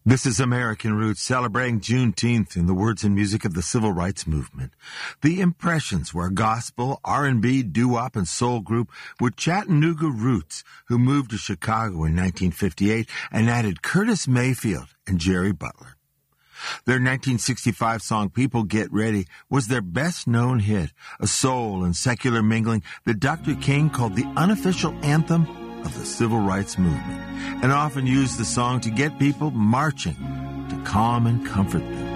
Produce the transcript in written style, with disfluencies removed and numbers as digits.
This is American Roots, celebrating Juneteenth in the words and music of the Civil Rights Movement. The Impressions were a gospel, R&B, doo-wop, and soul group with Chattanooga roots who moved to Chicago in 1958 and added Curtis Mayfield and Jerry Butler. Their 1965 song, People Get Ready, was their best-known hit, a soul and secular mingling that Dr. King called the unofficial anthem of the Civil Rights Movement, and often used the song to get people marching to calm and comfort them.